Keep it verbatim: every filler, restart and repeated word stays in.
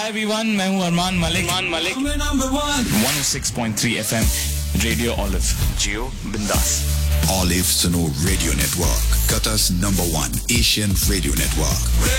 Everyone, मैं हूं Armaan Malik Armaan Malik one oh six point three F M radio olive जियो बिंदास Olive Suno Radio Network, Qatar's number one Asian radio network.